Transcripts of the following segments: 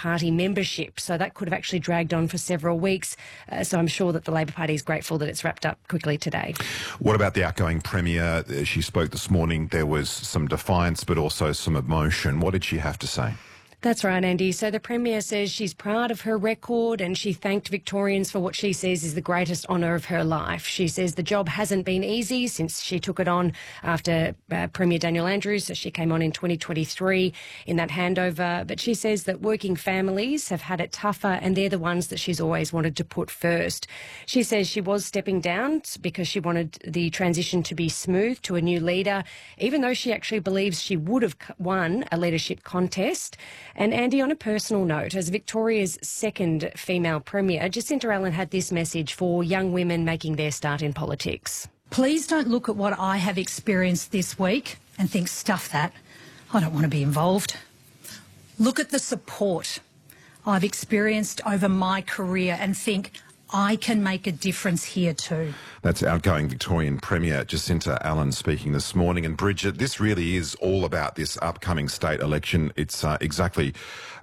Party membership. So that could have actually dragged on for several weeks. So I'm sure that the Labor Party is grateful that it's wrapped up quickly today. What about the outgoing Premier? She spoke this morning. There was some defiance but also some emotion. What did she have to say? That's right, Andy. So the Premier says she's proud of her record and she thanked Victorians for what she says is the greatest honour of her life. She says the job hasn't been easy since she took it on after Premier Daniel Andrews. So she came on in 2023 in that handover. But she says that working families have had it tougher and they're the ones that she's always wanted to put first. She says she was stepping down because she wanted the transition to be smooth to a new leader, even though she actually believes she would have won a leadership contest. And Andy, on a personal note, as Victoria's second female Premier, Jacinta Allen had this message for young women making their start in politics. Please don't look at what I have experienced this week and think, stuff that, I don't want to be involved. Look at the support I've experienced over my career and think, I can make a difference here too. That's outgoing Victorian Premier Jacinta Allen speaking this morning. And Bridget, this really is all about this upcoming state election. It's exactly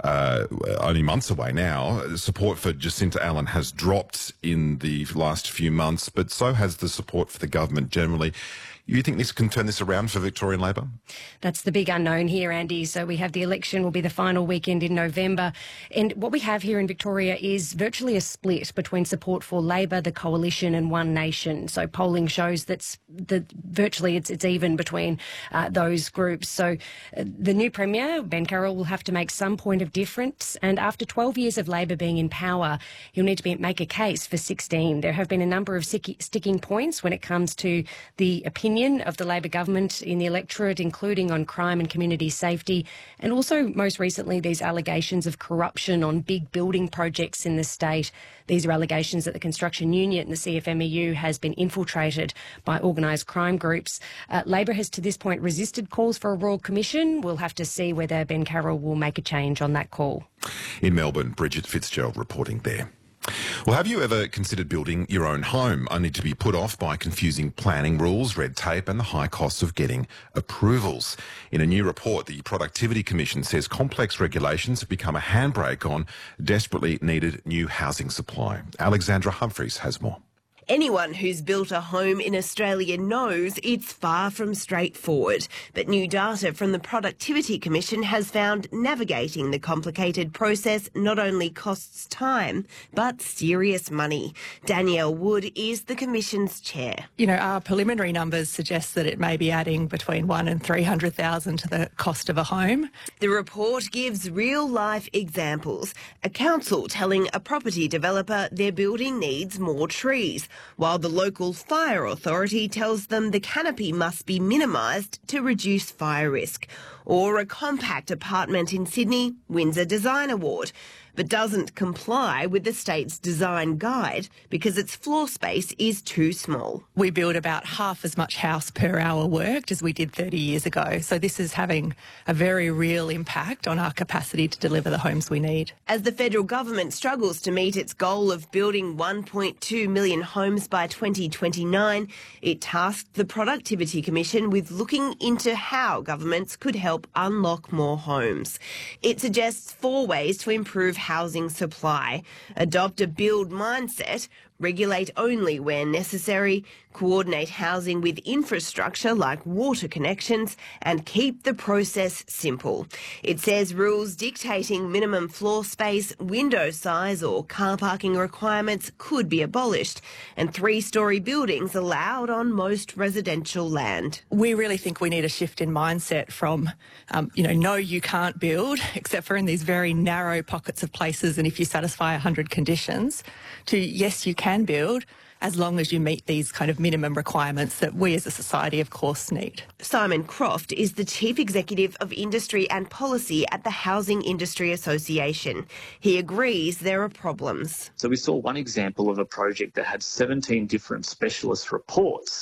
only months away now. Support for Jacinta Allen has dropped in the last few months, but so has the support for the government generally. You think this can turn this around for Victorian Labor? That's the big unknown here, Andy. So we have the election will be the final weekend in November. And what we have here in Victoria is virtually a split between support for Labor, the Coalition and One Nation. So polling shows that virtually it's even between those groups. So the new Premier, Ben Carroll, will have to make some point of difference. And after 12 years of Labor being in power, he'll need to make a case for 16. There have been a number of sticking points when it comes to the opinion of the Labor government in the electorate, including on crime and community safety, and also most recently these allegations of corruption on big building projects in the state. These are allegations that the construction union, the CFMEU, has been infiltrated by organised crime groups. Labor has to this point resisted calls for a Royal Commission. We'll have to see whether Ben Carroll will make a change on that call. In Melbourne, Bridget Fitzgerald reporting there. Well, have you ever considered building your own home, only to be put off by confusing planning rules, red tape and the high costs of getting approvals? In a new report, the Productivity Commission says complex regulations have become a handbrake on desperately needed new housing supply. Alexandra Humphreys has more. Anyone who's built a home in Australia knows it's far from straightforward. But new data from the Productivity Commission has found navigating the complicated process not only costs time, but serious money. Danielle Wood is the Commission's chair. You know, our preliminary numbers suggest that it may be adding between $100,000 and $300,000 to the cost of a home. The report gives real-life examples. A council telling a property developer their building needs more trees, while the local fire authority tells them the canopy must be minimised to reduce fire risk. Or a compact apartment in Sydney wins a design award, but doesn't comply with the state's design guide because its floor space is too small. We build about half as much house per hour worked as we did 30 years ago. So this is having a very real impact on our capacity to deliver the homes we need. As the federal government struggles to meet its goal of building 1.2 million homes by 2029, it tasked the Productivity Commission with looking into how governments could help unlock more homes. It suggests 4 ways to improve housing supply: adopt a build mindset, regulate only where necessary, coordinate housing with infrastructure like water connections, and keep the process simple. It says rules dictating minimum floor space, window size or car parking requirements could be abolished, and 3-storey buildings allowed on most residential land. We really think we need a shift in mindset from, no, you can't build, except for in these very narrow pockets of places and if you satisfy 100 conditions, to yes, you can build, as long as you meet these kind of minimum requirements that we as a society, of course, need. Simon Croft is the Chief Executive of Industry and Policy at the Housing Industry Association. He agrees there are problems. So we saw one example of a project that had 17 different specialist reports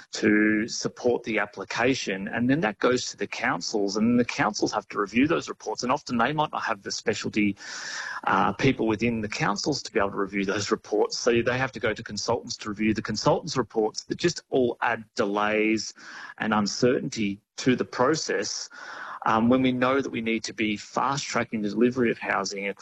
to support the application, and then that goes to the councils, and the councils have to review those reports, and often they might not have the specialty people within the councils to be able to review those reports, so they have to go to consultants to review the consultants' reports. That just all add delays and uncertainty to the process when we know that we need to be fast-tracking the delivery of housing